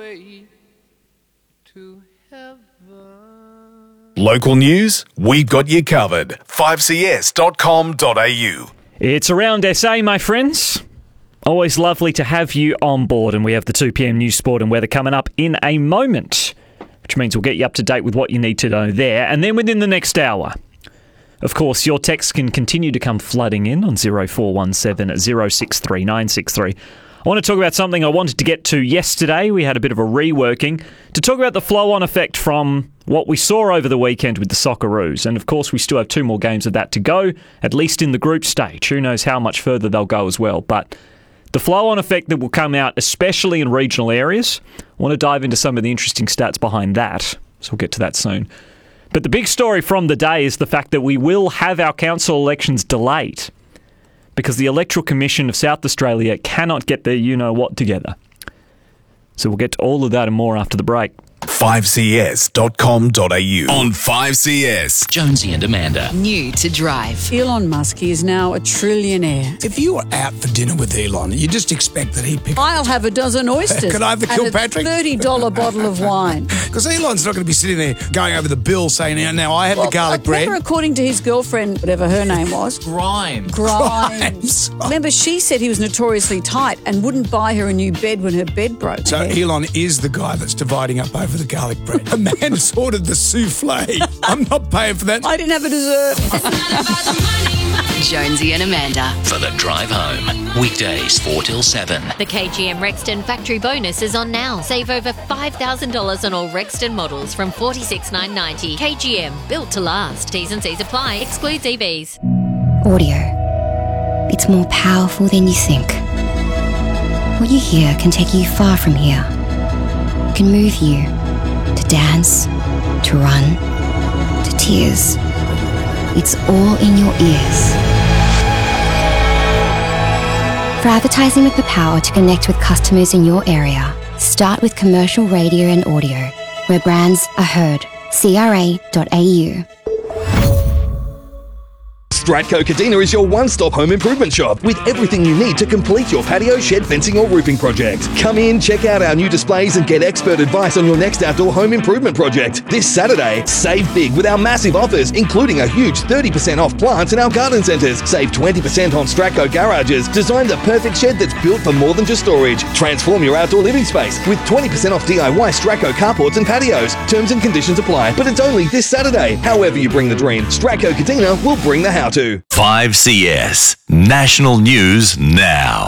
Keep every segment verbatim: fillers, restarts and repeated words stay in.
way to heaven. Local news, we've got you covered. five c s dot com dot a u. It's Around S A, my friends. Always lovely to have you on board, and we have the two p m news, sport and weather coming up in a moment, which means we'll get you up to date with what you need to know there. And then within the next hour, of course, your texts can continue to come flooding in on zero four one seven, zero six three, nine six three. I want to talk about something I wanted to get to yesterday. We had a bit of a reworking to talk about the flow-on effect from what we saw over the weekend with the Socceroos. And, of course, we still have two more games of that to go, at least in the group stage. Who knows how much further they'll go as well. But the flow-on effect that will come out, especially in regional areas, I want to dive into some of the interesting stats behind that. So we'll get to that soon. But the big story from the day is the fact that we will have our council elections delayed because the Electoral Commission of South Australia cannot get their you-know-what together. So we'll get to all of that and more after the break. five c s dot com dot a u. On five C S. Jonesy and Amanda. New to drive. Elon Musk is now a trillionaire. If you were out for dinner with Elon, you just expect that he'd pick... I'll have a dozen oysters. Could I have the Kilpatrick? And a thirty dollars bottle of wine. Because Elon's not going to be sitting there going over the bill saying, now, now I have well, the garlic bread. Remember, according to his girlfriend, whatever her name was. Grimes. Grimes. Remember, she said he was notoriously tight and wouldn't buy her a new bed when her bed broke. So Elon is the guy that's dividing up over the garlic bread. A man has ordered the souffle. I'm not paying for that. I didn't have a dessert. Jonesy and Amanda. For the drive home. Weekdays four till seven. The K G M Rexton factory bonus is on now. Save over five thousand dollars on all Rexton models from forty-six thousand nine hundred ninety dollars. K G M, built to last. T's and C's apply. Excludes E Vs. Audio. It's more powerful than you think. What you hear can take you far from here. It can move you to dance, to run, to tears. It's all in your ears. For advertising with the power to connect with customers in your area, start with commercial radio and audio, where brands are heard. C R A dot A U. Stratco Kadina is your one-stop home improvement shop with everything you need to complete your patio, shed, fencing or roofing project. Come in, check out our new displays and get expert advice on your next outdoor home improvement project. This Saturday, save big with our massive offers, including a huge thirty percent off plants in our garden centres. Save twenty percent on Stratco garages. Design the perfect shed that's built for more than just storage. Transform your outdoor living space with twenty percent off D I Y Stratco carports and patios. Terms and conditions apply, but it's only this Saturday. However you bring the dream, Stratco Kadina will bring the how-to. five C S. National News Now.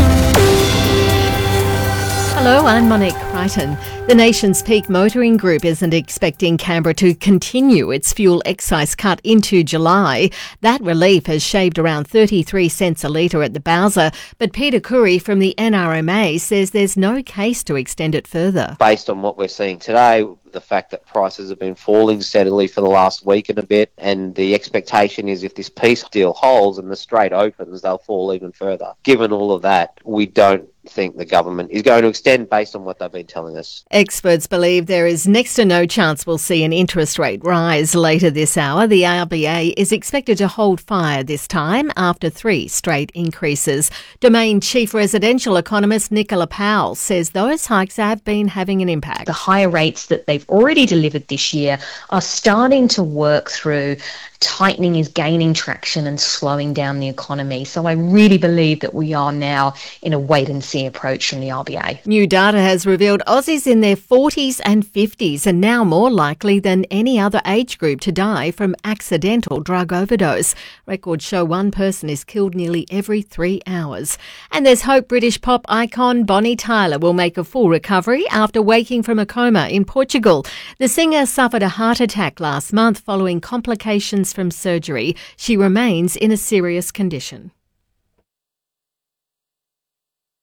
Hello, I'm Monique Crichton. The nation's peak motoring group isn't expecting Canberra to continue its fuel excise cut into July. That relief has shaved around thirty-three cents a litre at the Bowser, but Peter Curry from the N R M A says there's no case to extend it further. Based on what we're seeing today, the fact that prices have been falling steadily for the last week and a bit, and the expectation is if this peace deal holds and the Strait opens, they'll fall even further. Given all of that, we don't think the government is going to extend based on what they've been telling us. Experts believe there is next to no chance we'll see an interest rate rise later this hour. The R B A is expected to hold fire this time after three straight increases. Domain Chief Residential Economist Nicola Powell says those hikes have been having an impact. The higher rates that they've already delivered this year are starting to work through. Tightening is gaining traction and slowing down the economy. So I really believe that we are now in a wait-and-see approach from the R B A. New data has revealed Aussies in their forties and fifties are now more likely than any other age group to die from accidental drug overdose. Records show one person is killed nearly every three hours. And there's hope British pop icon Bonnie Tyler will make a full recovery after waking from a coma in Portugal. The singer suffered a heart attack last month following complications from surgery. She remains in a serious condition.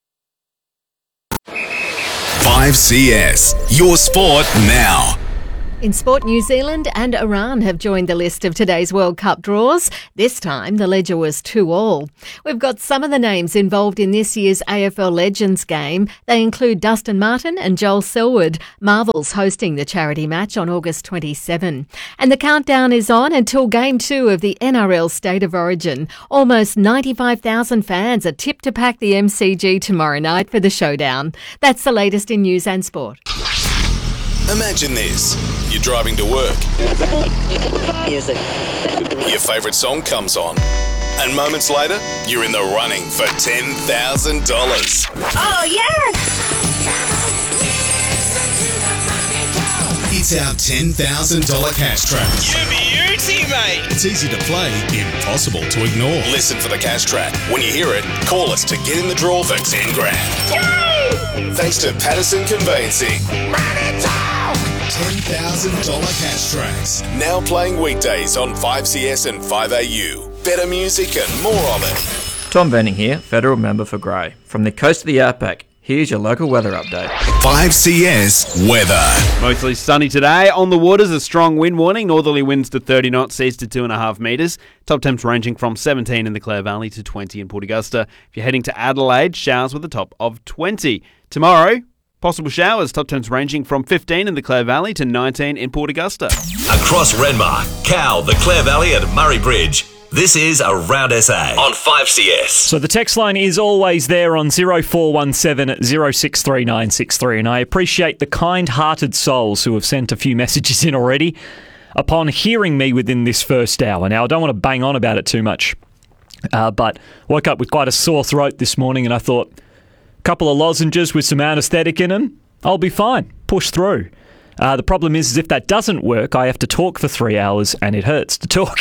five C S. Your sport now. In sport, New Zealand and Iran have joined the list of today's World Cup draws. This time, the ledger was two all. We've got some of the names involved in this year's A F L Legends game. They include Dustin Martin and Joel Selwood. Marvel's hosting the charity match on August twenty-seventh. And the countdown is on until Game two of the N R L State of Origin. Almost ninety-five thousand fans are tipped to pack the M C G tomorrow night for the showdown. That's the latest in news and sport. Imagine this. You're driving to work. Music. Your favourite song comes on. And moments later, you're in the running for ten thousand dollars. Oh, yes! It's our ten thousand dollars cash track. You beauty, mate! It's easy to play, impossible to ignore. Listen for the cash track. When you hear it, call us to get in the draw for ten grand. Yay! Thanks to Patterson Conveyancing. Money talk! ten thousand dollars cash tracks. Now playing weekdays on five C S and five A U. Better music and more of it. Tom Benning here, Federal Member for Grey. From the coast of the Outback, here's your local weather update. five C S weather. Mostly sunny today. On the waters, a strong wind warning. Northerly winds to thirty knots, seas to two point five metres. Top temps ranging from seventeen in the Clare Valley to twenty in Port Augusta. If you're heading to Adelaide, showers with a top of twenty. Tomorrow, possible showers. Top temps ranging from fifteen in the Clare Valley to nineteen in Port Augusta. Across Renmark, Cow, the Clare Valley and Murray Bridge. This is Around S A on five C S. So the text line is always there on zero four one seven zero six three nine six three, and I appreciate the kind-hearted souls who have sent a few messages in already upon hearing me within this first hour. Now, I don't want to bang on about it too much, uh, but woke up with quite a sore throat this morning, and I thought, a couple of lozenges with some anaesthetic in them, I'll be fine. Push through. Uh, the problem is, is if that doesn't work, I have to talk for three hours, and it hurts to talk.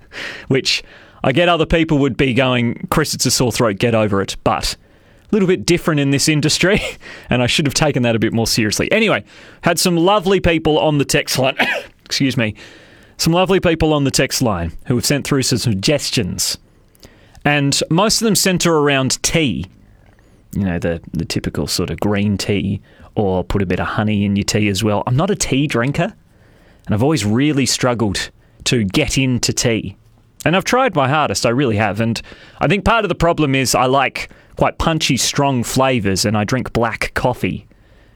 Which I get other people would be going, Chris, it's a sore throat, get over it. But a little bit different in this industry, and I should have taken that a bit more seriously. Anyway, had some lovely people on the text line. Excuse me. Some lovely people on the text line who have sent through some suggestions. And most of them centre around tea. You know, the, the typical sort of green tea, or put a bit of honey in your tea as well. I'm not a tea drinker, and I've always really struggled to get into tea. And I've tried my hardest, I really have. And I think part of the problem is I like quite punchy, strong flavours, and I drink black coffee.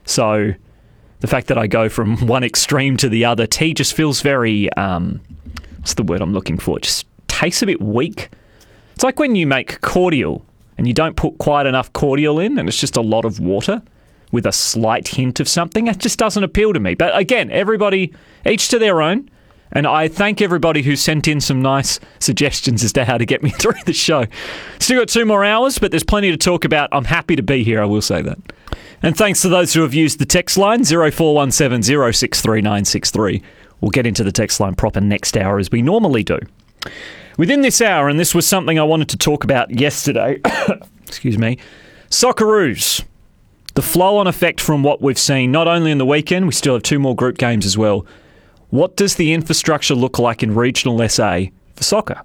So the fact that I go from one extreme to the other, tea just feels very, um, what's the word I'm looking for? It just tastes a bit weak. It's like when you make cordial and you don't put quite enough cordial in, and it's just a lot of water with a slight hint of something. It just doesn't appeal to me. But again, everybody, each to their own. And I thank everybody who sent in some nice suggestions as to how to get me through the show. Still got two more hours, but there's plenty to talk about. I'm happy to be here, I will say that. And thanks to those who have used the text line, zero four one seven zero six three nine six three. We'll get into the text line proper next hour as we normally do. Within this hour, and this was something I wanted to talk about yesterday, excuse me, Socceroos. The flow-on effect from what we've seen, not only in the weekend, we still have two more group games as well. What does the infrastructure look like in regional S A for soccer?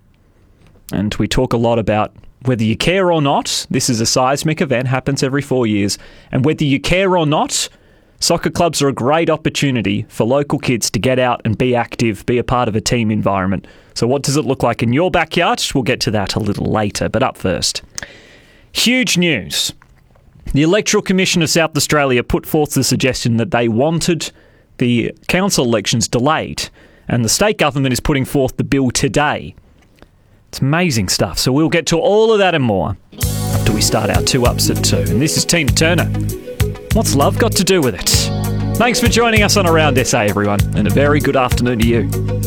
And we talk a lot about whether you care or not. This is a seismic event, happens every four years. And whether you care or not, soccer clubs are a great opportunity for local kids to get out and be active, be a part of a team environment. So what does it look like in your backyard? We'll get to that a little later. But up first, huge news. The Electoral Commission of South Australia put forth the suggestion that they wanted the council elections delayed, and the state government is putting forth the bill today. It's amazing stuff. So we'll get to all of that and more after we start our two ups at two. And this is Tina Turner. What's love got to do with it? Thanks for joining us on Around S A, everyone, and a very good afternoon to you.